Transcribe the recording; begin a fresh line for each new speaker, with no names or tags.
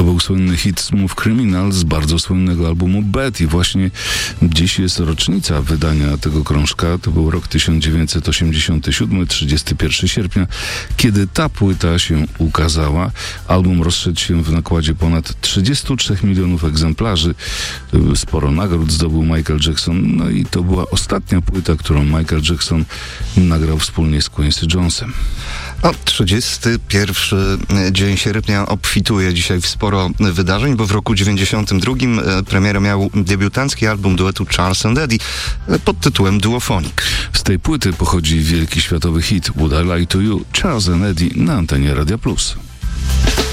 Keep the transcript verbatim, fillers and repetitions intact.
To był słynny hit Smooth Criminal z bardzo słynnego albumu Bad i właśnie dziś jest rocznica wydania tego krążka. To był rok tysiąc dziewięćset osiemdziesiąty siódmy, trzydziestego pierwszego sierpnia, kiedy ta płyta się ukazała. Album rozszedł się w nakładzie ponad trzydziestu trzech milionów egzemplarzy. Sporo nagród zdobył Michael Jackson, no i to była ostatnia płyta, którą Michael Jackson nagrał wspólnie z Quincy Jonesem.
O, trzydziesty pierwszy dzień sierpnia obfituje dzisiaj w sporo wydarzeń, bo w roku dziewięćdziesiątym drugim premierę miał debiutancki album duetu Charles and Eddie pod tytułem Duophonic.
Z tej płyty pochodzi wielki światowy hit Would I Lie to You, Charles and Eddie na antenie Radia Plus.